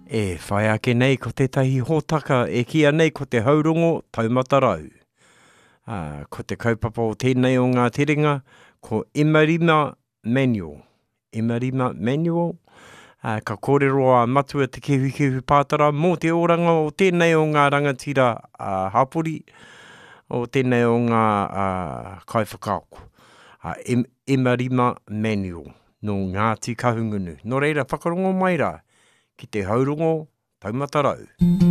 E whai ake nei ko tētahi hōtaka e kia nei ko te haurongo taumatarau. Ko te kaupapa o tēnei o ngā terenga, ko Emarima Manual. Emarima Manual. Ka kōrero a matua te kehu pātara mō te oranga o tēnei o ngā rangatira hapori, o tēnei o ngā kaiwhakaoko. Emarima Manual no Ngāti Kahungunu. Nō reira, whakarongo mai rā ki te haurongo taumatarau.